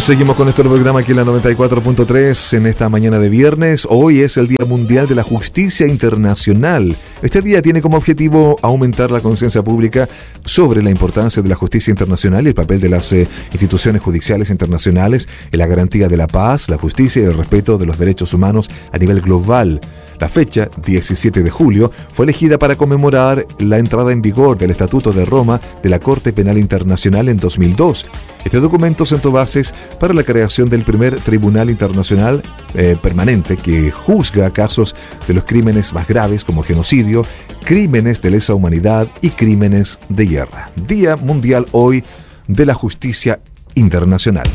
Seguimos con nuestro programa aquí en la 94.3 en esta mañana de viernes. Hoy es el Día Mundial de la Justicia Internacional. Este día tiene como objetivo aumentar la conciencia pública sobre la importancia de la justicia internacional y el papel de las instituciones judiciales internacionales en la garantía de la paz, la justicia y el respeto de los derechos humanos a nivel global. La fecha, 17 de julio, fue elegida para conmemorar la entrada en vigor del Estatuto de Roma de la Corte Penal Internacional en 2002. Este documento sentó bases para la creación del primer Tribunal Internacional permanente que juzga casos de los crímenes más graves como genocidio, crímenes de lesa humanidad y crímenes de guerra. Día Mundial hoy de la Justicia Internacional.